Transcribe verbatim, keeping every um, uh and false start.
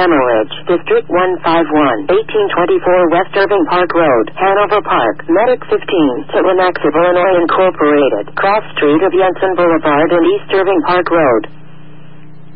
Hemorrhage, District one five one, eighteen twenty-four West Irving Park Road, Hanover Park, Medic fifteen, Saint Lenaxiv, Illinois Incorporated, cross street of Yensen Boulevard and East Irving Park Road.